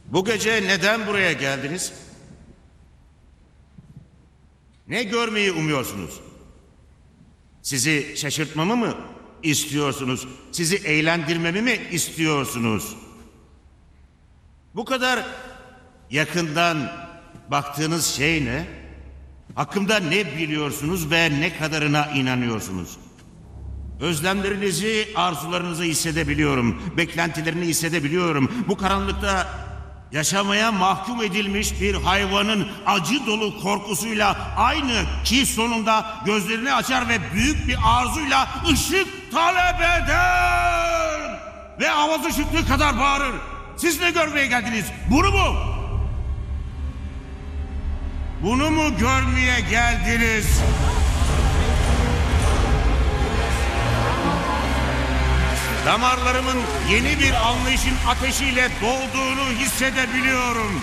Bu gece neden buraya geldiniz? Ne görmeyi umuyorsunuz? Sizi şaşırtmamı mı istiyorsunuz? Sizi eğlendirmemi mi istiyorsunuz? Bu kadar yakından baktığınız şey ne? Hakkımda ne biliyorsunuz ve ne kadarına inanıyorsunuz? Özlemlerinizi, arzularınızı hissedebiliyorum. Beklentilerini hissedebiliyorum. Bu karanlıkta yaşamaya mahkum edilmiş bir hayvanın acı dolu korkusuyla aynı ki sonunda gözlerini açar ve büyük bir arzuyla ışık talep eder. Ve avazı çıktığı kadar bağırır. Siz ne görmeye geldiniz? Bunu mu? Bunu mu görmeye geldiniz? Damarlarımın yeni bir anlayışın ateşiyle dolduğunu hissedebiliyorum.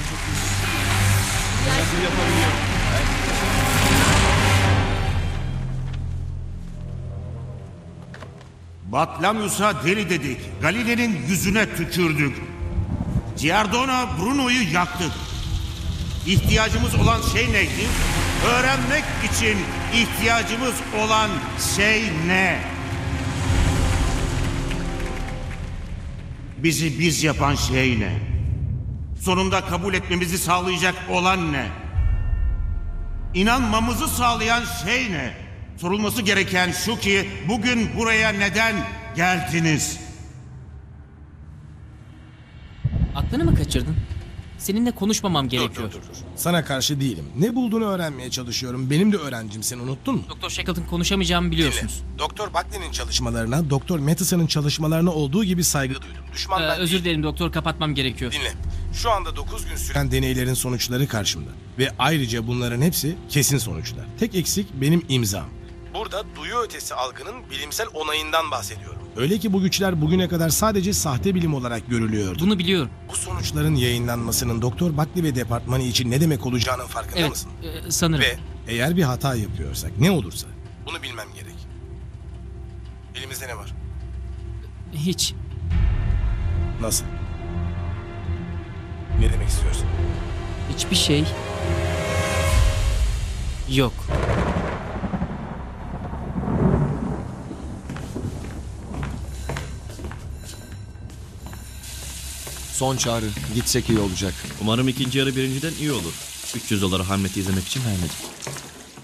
Batlamyus'a deli dedik. Galile'nin yüzüne tükürdük. Giardino Bruno'yu yaktık. İhtiyacımız olan şey neydi? Öğrenmek için ihtiyacımız olan şey ne? Bizi biz yapan şey ne? Sonunda kabul etmemizi sağlayacak olan ne? İnanmamızı sağlayan şey ne? Sorulması gereken şu ki bugün buraya neden geldiniz? Aklını mı kaçırdın? Seninle konuşmamam gerekiyor. Dur. Sana karşı değilim. Ne bulduğunu öğrenmeye çalışıyorum. Benim de öğrencimsin, unuttun mu? Doktor Shackleton konuşamayacağımı biliyorsunuz. Doktor Buckley'nin çalışmalarına, Doktor Mattison'ın çalışmalarına olduğu gibi saygı duydum. Düşman ben Özür değilim. dilerim doktor, kapatmam gerekiyor. Dinle. Şu anda 9 gün süren deneylerin sonuçları karşımda. Ve ayrıca bunların hepsi kesin sonuçlar. Tek eksik benim imzam. Burada duyu ötesi algının bilimsel onayından bahsediyorum. Öyle ki bu güçler bugüne kadar sadece sahte bilim olarak görülüyordu. Bunu biliyorum. Bu sonuçların yayınlanmasının Doktor Buckley ve departmanı için ne demek olacağının farkında Evet, mısın? sanırım. Ve eğer bir hata yapıyorsak ne olursa bunu bilmem gerek. Elimizde ne var? Hiç. Nasıl? Ne demek istiyorsun? Hiçbir şey yok. Son çağrı. Gitsek iyi olacak. Umarım ikinci yarı birinciden iyi olur. $300 Hamlet'i izlemek için vermedim.